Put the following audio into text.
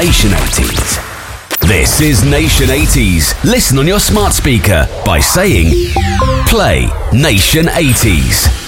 Nation 80s. This is Nation 80s. Listen on your smart speaker by saying, Play Nation 80s.